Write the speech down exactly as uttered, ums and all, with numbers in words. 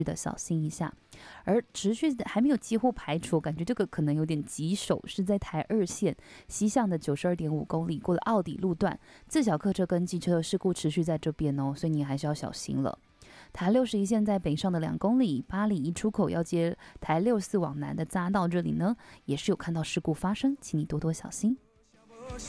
的小心一下。而持续还没有几乎排除，感觉这个可能有点棘手，是在台二线西向的九十二点五公里过了奥底路段，自小客车跟机车的事故持续在这边哦，所以你还是要小心了。台六十一线在北上的两公里，八里一出口要接台六四往南的匝道这里呢，也是有看到事故发生，请你多多小心。